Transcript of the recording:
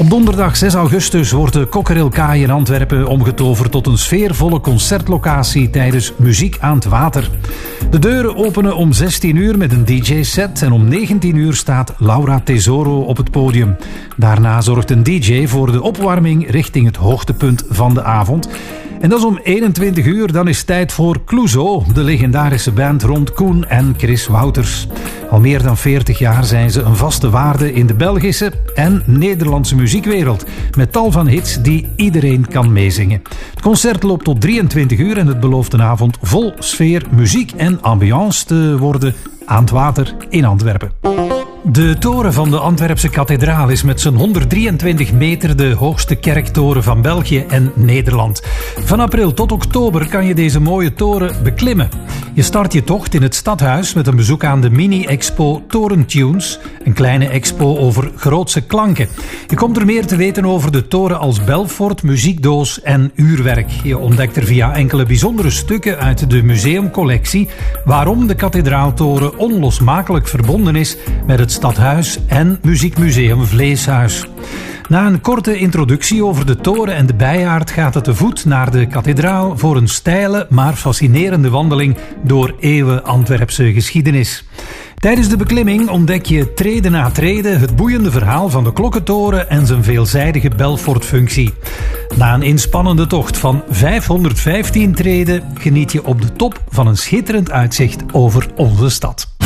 Op donderdag 6 augustus wordt de Cockerill-kaai in Antwerpen omgetoverd tot een sfeervolle concertlocatie tijdens Muziek aan het Water. De deuren openen om 16 uur met een DJ-set en om 19 uur staat Laura Tesoro op het podium. Daarna zorgt een DJ voor de opwarming richting het hoogtepunt van de avond. En dat is om 21 uur, dan is tijd voor Clouseau, de legendarische band rond Koen en Chris Wouters. Al meer dan 40 jaar zijn ze een vaste waarde in de Belgische en Nederlandse muziekwereld, met tal van hits die iedereen kan meezingen. Het concert loopt tot 23 uur en het belooft een avond vol sfeer, muziek en ambiance te worden aan het water in Antwerpen. De toren van de Antwerpse kathedraal is met zijn 123 meter de hoogste kerktoren van België en Nederland. Van april tot oktober kan je deze mooie toren beklimmen. Je start je tocht in het stadhuis met een bezoek aan de mini-expo Torentunes, een kleine expo over grootse klanken. Je komt er meer te weten over de toren als belfort, muziekdoos en uurwerk. Je ontdekt er via enkele bijzondere stukken uit de museumcollectie waarom de kathedraaltoren onlosmakelijk verbonden is met het stadhuis en Muziekmuseum Vleeshuis. Na een korte introductie over de toren en de bijaard gaat het te voet naar de kathedraal voor een steile maar fascinerende wandeling door eeuwen Antwerpse geschiedenis. Tijdens de beklimming ontdek je trede na trede het boeiende verhaal van de klokkentoren en zijn veelzijdige belfortfunctie. Na een inspannende tocht van 515 treden geniet je op de top van een schitterend uitzicht over onze stad.